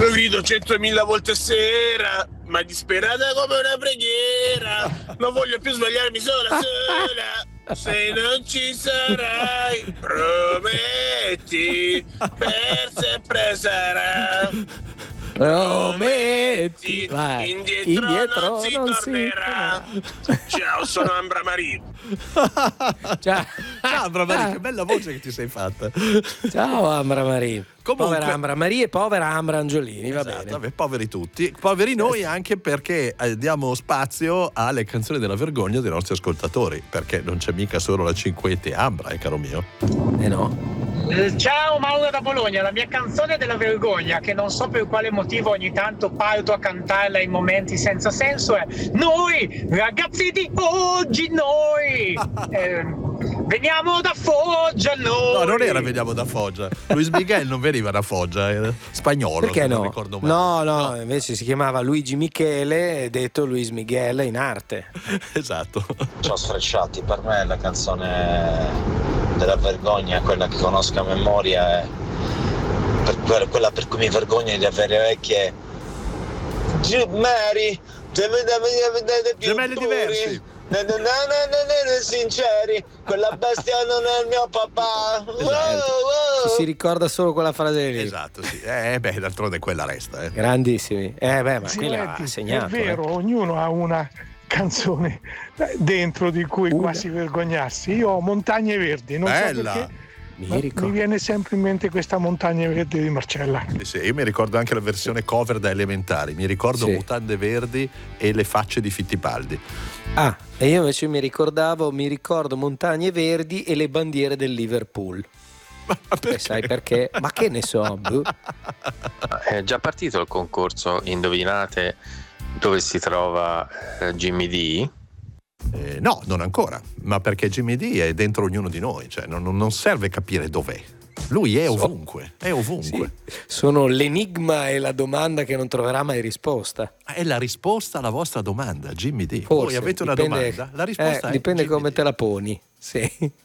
Lo grido 100.000 volte a sera, ma disperata come una preghiera. Non voglio più svegliarmi sola. Se non ci sarai, prometti, per sempre sarà. Prometti, vai. Indietro non si tornerà. Ciao, sono Ambra Marie. Ciao Ambra Marie, che bella voce che ti sei fatta. Ciao Ambra Marie. Comunque, povera Ambra Marie e povera Ambra Angiolini, va esatto, bene. Vabbè, poveri tutti, poveri noi anche perché diamo spazio alle canzoni della vergogna dei nostri ascoltatori, perché non c'è mica solo la cinquette Ambra, caro mio. No. Ciao Mauro da Bologna, la mia canzone della vergogna, che non so per quale motivo ogni tanto parto a cantarla in momenti senza senso, è Noi ragazzi di oggi, noi veniamo da Foggia, noi. No, non era veniamo da Foggia. Luis Miguel non veniva da Foggia, era spagnolo. Perché non no? ricordo male. No, invece si chiamava Luigi Michele, detto Luis Miguel in arte. Esatto. Ciao sfrecciati, per me la canzone della vergogna, quella che conosco a memoria, è quella per cui mi vergogno di avere orecchie Mary, gemelli diversi, sinceri, quella bestia non è il mio papà. Ci si ricorda solo quella frase lì. Esatto, sì. D'altronde quella resta. Grandissimi. Ma Sì, qui l'ha segnato. È vero, ognuno ha una canzone dentro di cui quasi vergognarsi. Io ho Montagne Verdi, non Bella. so perché, mi viene sempre in mente questa Montagne Verdi di Marcella. Sì, io mi ricordo anche la versione cover da elementari, mi ricordo Mutande Verdi e Le facce di Fittipaldi. E io invece mi ricordo Montagne Verdi e le bandiere del Liverpool. Perché? Sai perché? Ma che ne so. È già partito il concorso Indovinate dove si trova Jimmy D? No, non ancora, ma perché Jimmy D è dentro ognuno di noi, cioè non serve capire dov'è. Lui è ovunque, è ovunque. Sì, sono l'enigma e la domanda che non troverà mai risposta. È la risposta alla vostra domanda, Jimmy D. Forse, voi avete una dipende, domanda, la risposta è dipende Jimmy come D. te la poni. Sì.